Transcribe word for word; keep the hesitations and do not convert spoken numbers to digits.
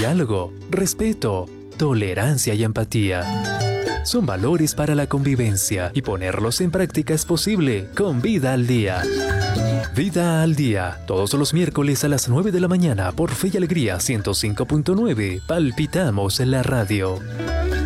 diálogo, respeto, tolerancia y empatía. Son valores para la convivencia y ponerlos en práctica es posible con Vida al Día. Vida al Día, todos los miércoles a las nueve de la mañana por Fe y Alegría ciento cinco punto nueve. Palpitamos en la radio.